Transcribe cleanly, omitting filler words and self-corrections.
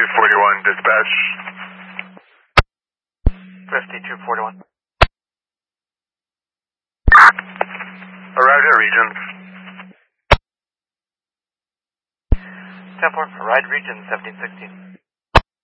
5241, dispatch. 5241. Arrived at Regions. 10-4, arrived Regions, 1716.